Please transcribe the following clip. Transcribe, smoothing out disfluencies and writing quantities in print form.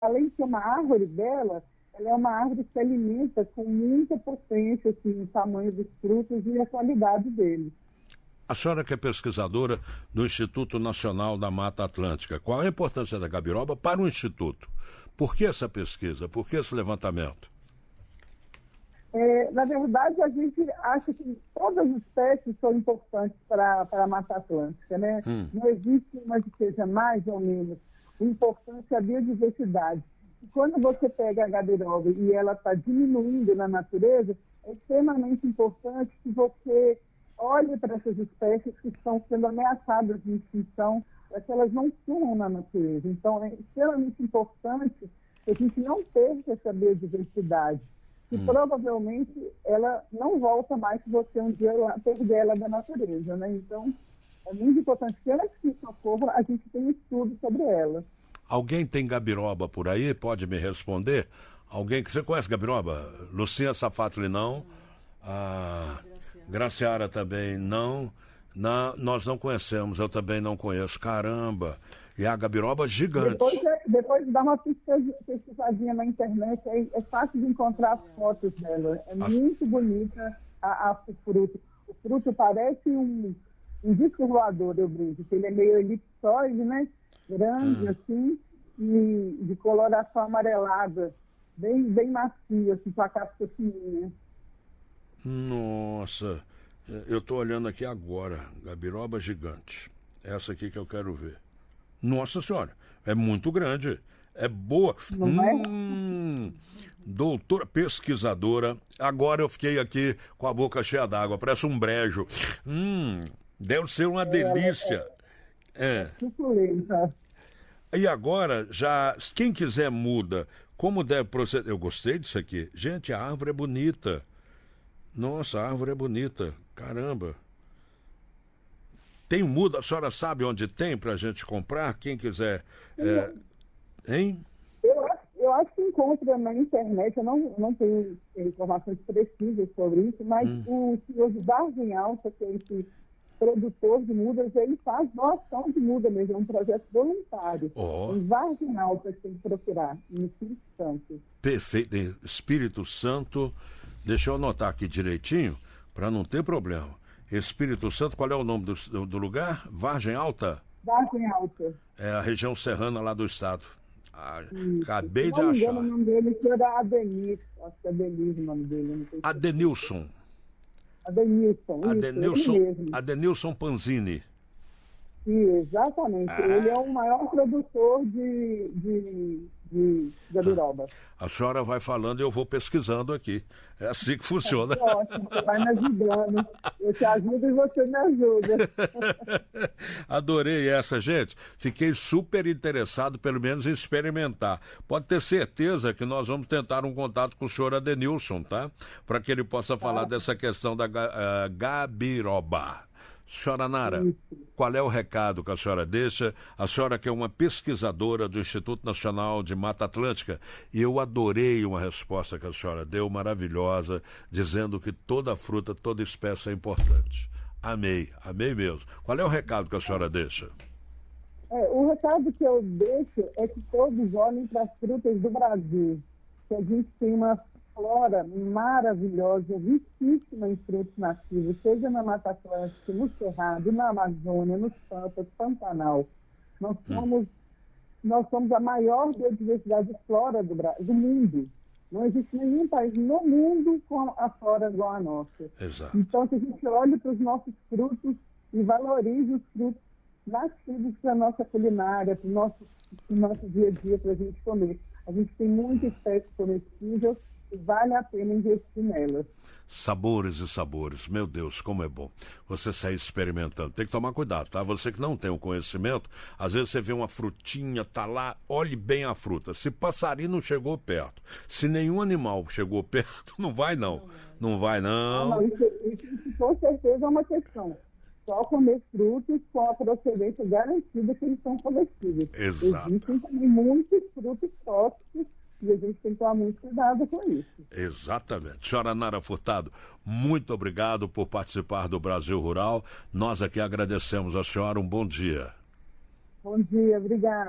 além de ser uma árvore bela, ela é uma árvore que se alimenta com muita potência, assim, o tamanho dos frutos e a qualidade deles. A senhora que é pesquisadora do Instituto Nacional da Mata Atlântica, qual a importância da gabiroba para o Instituto? Por que essa pesquisa? Por que esse levantamento? Na verdade, a gente acha que todas as espécies são importantes para a Mata Atlântica, né? Não existe uma que seja mais ou menos. O importante é a biodiversidade. E quando você pega a gabiroba e ela está diminuindo na natureza, é extremamente importante que você olhe para essas espécies que estão sendo ameaçadas de extinção, para que elas não sumam na natureza. Então, é extremamente importante que a gente não perca essa biodiversidade. E provavelmente ela não volta mais se você um dia perder ela da natureza, né? Então, é muito importante que antes que isso ocorra, a gente tenha estudo sobre ela. Alguém tem gabiroba por aí? Pode me responder? Alguém que você conhece gabiroba? Lucinha Safatli não. Graciara também não. Nós não conhecemos, eu também não conheço. Caramba! E a gabiroba gigante. Depois de dar uma pesquisadinha na internet, é fácil de encontrar as fotos dela. É muito bonita o fruto. O fruto parece um disco voador, eu brinco, ele é meio elipsoide, né? Grande, assim, e de coloração amarelada, bem macia, assim, com a casca fininha. Nossa, eu estou olhando aqui agora, gabiroba gigante. Essa aqui que eu quero ver. Nossa senhora, é muito grande, é boa. Não é? Doutora pesquisadora, agora eu fiquei aqui com a boca cheia d'água, parece um brejo. Deve ser uma delícia. Suculenta. E agora, já, quem quiser muda, como deve proceder? Eu gostei disso aqui. Gente, a árvore é bonita. Nossa, a árvore é bonita. Caramba. Tem muda, a senhora sabe onde tem pra gente comprar? Quem quiser. Hein? Eu acho que encontra na internet, eu não tenho informações precisas sobre isso, mas o senhor de Vargem Alta, que é esse produtor de mudas, ele faz doação de muda mesmo, é um projeto voluntário. Em Vargem Alta tem que procurar, no Espírito Santo. Perfeito, Espírito Santo, deixa eu anotar aqui direitinho, para não ter problema. Espírito Santo, qual é o nome do lugar? Vargem Alta? Vargem Alta. É a região serrana lá do estado. Acabei de achar. O nome dele era Adenir, acho que é Adenir o nome dele. Adenilson. Adenilson Panzini. Sim, exatamente. Ele é o maior produtor de gabiroba. A senhora vai falando e eu vou pesquisando aqui. É assim que funciona. Ótimo, você vai me ajudando. Eu te ajudo e você me ajuda. Adorei essa, gente. Fiquei super interessado, pelo menos, em experimentar. Pode ter certeza que nós vamos tentar um contato com o senhor Adenilson, tá? Para que ele possa falar dessa questão da gabiroba. Senhora Nara, qual é o recado que a senhora deixa? A senhora que é uma pesquisadora do Instituto Nacional de Mata Atlântica, e eu adorei uma resposta que a senhora deu, maravilhosa, dizendo que toda fruta, toda espécie é importante. Amei mesmo. Qual é o recado que a senhora deixa? O recado que eu deixo é que todos olhem para as frutas do Brasil, que a gente tem uma flora maravilhosa, riquíssima em frutos nativos, seja na Mata Atlântica, no Cerrado, na Amazônia, nos Pampas, Pantanal. Nós somos a maior biodiversidade de flora do mundo. Não existe nenhum país no mundo com a flora igual a nossa. Exato. Então, que a gente olhe para os nossos frutos e valorize os frutos nativos para a nossa culinária, para o nosso dia a dia, para a gente comer. A gente tem muita espécie comestível, vale a pena investir nelas. Sabores e sabores, meu Deus, como é bom você sair experimentando. Tem que tomar cuidado, tá? Você que não tem o conhecimento, às vezes você vê uma frutinha, tá lá, olhe bem a fruta. Se passarinho não chegou perto, se nenhum animal chegou perto, não vai não. Não vai não. Isso com certeza é uma questão. Só comer frutos com a procedência garantida que eles são comestíveis. Exato. Existem também muitos frutos tóxicos e a gente tem que tomar muito cuidado com isso. Exatamente. Senhora Nara Furtado, muito obrigado por participar do Brasil Rural. Nós aqui agradecemos a senhora. Um bom dia. Bom dia, obrigada.